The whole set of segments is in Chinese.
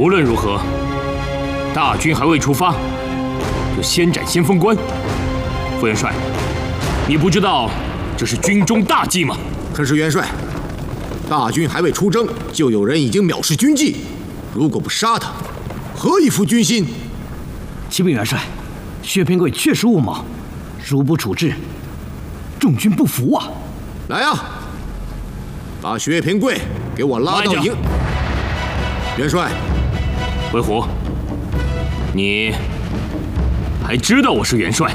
无论如何，大军还未出发，就先斩先锋官。副元帅，你不知道这是军中大忌吗？ 可是元帅，大军还未出征，就有人已经藐视军纪，如果不杀他，何以复军心？ 启禀元帅，薛平贵确实无谋，如不处置，众军不服啊！ 来啊，把薛平贵给我拉到营。元帅， 回鹘，你还知道我是元帅？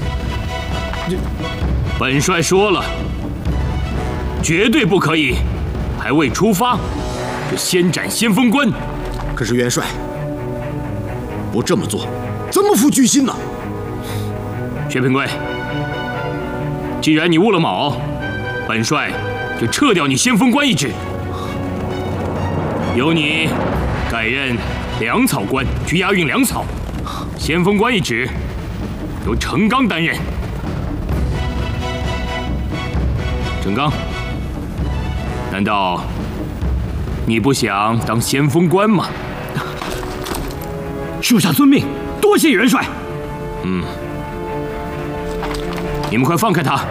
本帅说了，绝对不可以，还未出发就先斩先锋官。 可是元帅，不这么做，怎么服军心呢？ 薛平贵，既然你误了卯，本帅就撤掉你先锋官一职，由你改任粮草官，去押运粮草。先锋官一职由程刚担任。程刚，难道你不想当先锋官吗？ 属下遵命，多谢元帅。 你们快放开他！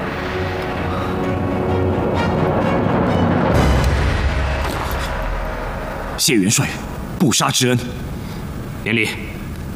谢元帅，不杀之恩。 连里。